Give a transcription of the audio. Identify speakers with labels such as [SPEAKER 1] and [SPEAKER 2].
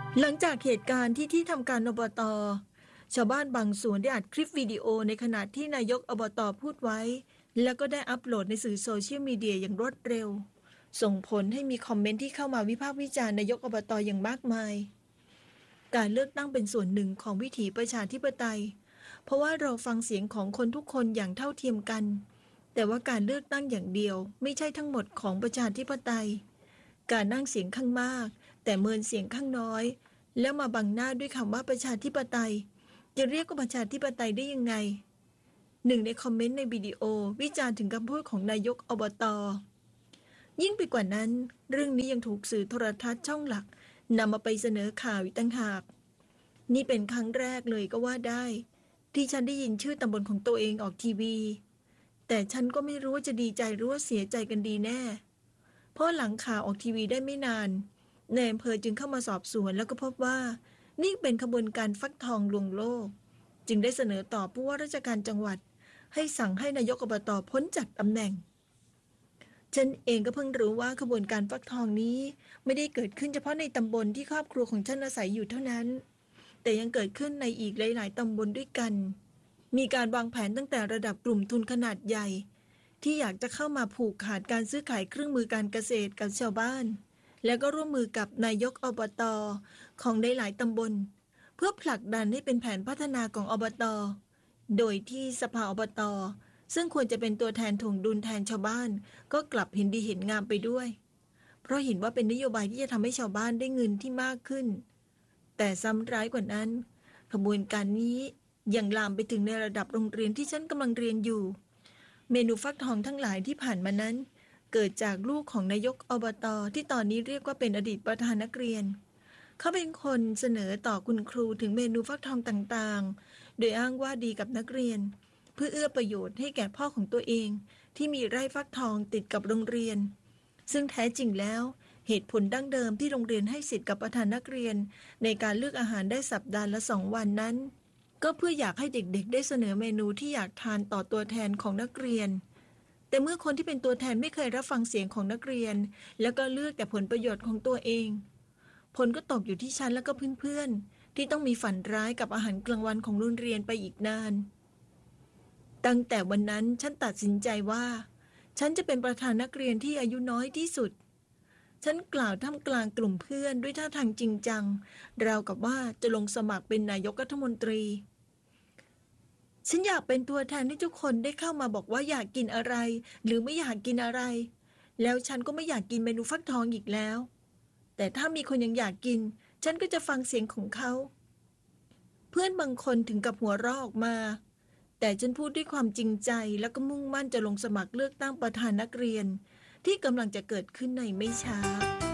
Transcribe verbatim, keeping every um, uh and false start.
[SPEAKER 1] หลังจากเหตุการณ์ที่ที่ทำการอบตชาวบ้านบางส่วนได้อัดคลิปวิดีโอในขณะที่นายกอบตพูดไว้แล้วก็ได้อัปโหลดในสื่อโซเชียลมีเดียอย่างรวดเร็วส่งผลให้มีคอมเมนต์ที่เข้ามาวิพากษ์วิจารณ์นายกอบตอย่างมากมายการเลือกตั้งเป็นส่วนหนึ่งของวิถีประชาธิปไตยเพราะว่าเราฟังเสียงของคนทุกคนอย่างเท่าเทียมกันแต่ว่าการเลือกตั้งอย่างเดียวไม่ใช่ทั้งหมดของประชาธิปไตยการนั่งเสียงข้างมากแต่เมินเสียงข้างน้อยแล้วมาบังหน้าด้วยคำว่าประชาธิปไตยจะเรียกว่าประชาธิปไตยได้ยังไงหนึ่งในคอมเมนต์ในวิดีโอวิจารณ์ถึงคำพูดของนายกอบตยิ่งไปกว่านั้นเรื่องนี้ยังถูกสื่อโทรทัศน์ช่องหลักนำมาไปเสนอข่าวอีกต่างหากนี่เป็นครั้งแรกเลยก็ว่าได้ที่ฉันได้ยินชื่อตำบลของตัวเองออกทีวีแต่ฉันก็ไม่รู้ว่าจะดีใจหรือว่าเสียใจกันดีแน่เพราะหลังข่าวออกทีวีได้ไม่นานนายอำเภอจึงเข้ามาสอบสวนแล้วก็พบว่านี่เป็นขบวนการฟักทองลวงโลกจึงได้เสนอต่อผู้ว่าราชการจังหวัดให้สั่งให้นายกอบตพ้นจากตำแหน่งฉันเองก็เพิ่งรู้ว่าขบวนการฟักทองนี้ไม่ได้เกิดขึ้นเฉพาะในตำบลที่ครอบครัวของฉันอาศัยอยู่เท่านั้นแต่ยังเกิดขึ้นในอีกหลายๆตำบลด้วยกันมีการวางแผนตั้งแต่ระดับกลุ่มทุนขนาดใหญ่ที่อยากจะเข้ามาผูกขาดการซื้อขายเครื่องมือการเกษตรกับชาวบ้านแล้วก็ร่วมมือกับนายกอบตของหลายๆตำบลเพื่อผลักดันให้เป็นแผนพัฒนาของอบตโดยที่สภาอบตซึ่งควรจะเป็นตัวแทนถ่วงดุลแทนชาวบ้านก็กลับเห็นดีเห็นงามไปด้วยเพราะเห็นว่าเป็นนโยบายที่จะทำให้ชาวบ้านได้เงินที่มากขึ้นแต่ซ้ำร้ายกว่านั้นขบวนการนี้ยังลามไปถึงในระดับโรงเรียนที่ฉันกำลังเรียนอยู่เมนูฟักทองทั้งหลายที่ผ่านมานั้นเกิดจากลูกของนายกอบตที่ตอนนี้เรียกว่าเป็นอดีตประธานนักเรียนเขาเป็นคนเสนอต่อคุณครูถึงเมนูฟักทองต่างๆโดยอ้างว่าดีกับนักเรียนเพื่อเอื้อประโยชน์ให้แก่พ่อของตัวเองที่มีไร่ฟักทองติดกับโรงเรียนซึ่งแท้จริงแล้วเหตุผลดั้งเดิมที่โรงเรียนให้สิทธิ์กับประธานนักเรียนในการเลือกอาหารได้สัปดาห์ละสองวันนั้นก็เพื่ออยากให้เด็กๆได้เสนอเมนูที่อยากทานต่อตัวแทนของนักเรียนแต่เมื่อคนที่เป็นตัวแทนไม่เคยรับฟังเสียงของนักเรียนแล้วก็เลือกแต่ผลประโยชน์ของตัวเองผลก็ตกอยู่ที่ฉันและก็เพื่อนๆที่ต้องมีฝันร้ายกับอาหารกลางวันของโรงเรียนไปอีกนานตั้งแต่วันนั้นฉันตัดสินใจว่าฉันจะเป็นประธานนักเรียนที่อายุน้อยที่สุดฉันกล่าวท่ามกลางกลุ่มเพื่อนด้วยท่าทางจริงจังราวกับว่าจะลงสมัครเป็นนายกรัฐมนตรีฉันอยากเป็นตัวแทนให้ทุกคนได้เข้ามาบอกว่าอยากกินอะไรหรือไม่อยากกินอะไรแล้วฉันก็ไม่อยากกินเมนูฟักทองอีกแล้วแต่ถ้ามีคนยังอยากกินฉันก็จะฟังเสียงของเขาเพื่อนบางคนถึงกับหัวเราะออกมาแต่ฉันพูดด้วยความจริงใจแล้วก็มุ่งมั่นจะลงสมัครเลือกตั้งประธานนักเรียนที่กำลังจะเกิดขึ้นในไม่ช้า